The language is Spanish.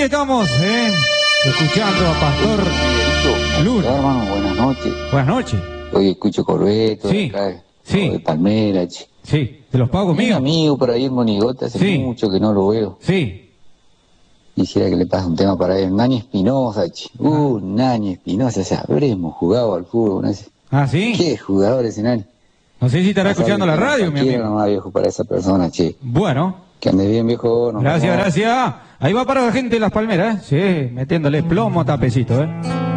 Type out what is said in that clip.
estamos, escuchando a Pastor Luna. Hermano, buenas noches. Buenas noches. Hoy escucho Corbeto, Sí, de acá, sí. de Palmera, che. Sí, ¿te los pago Un conmigo? amigo por ahí en Monigote, hace Sí. mucho que no lo veo. Sí. Quisiera que le pase un tema para él. Nani Espinosa, che. Nani Espinosa, ya habremos jugado al fútbol, ¿no? ¿Ah, sí? Qué jugador ese Nani. No sé si estará escuchando la radio, mi Quiero amigo. nomás, viejo, para esa persona, che. Bueno, Que ande bien, viejo. Nos gracias, vemos. gracias. Ahí va para la gente de Las Palmeras, sí, metiéndole plomo a tapecito,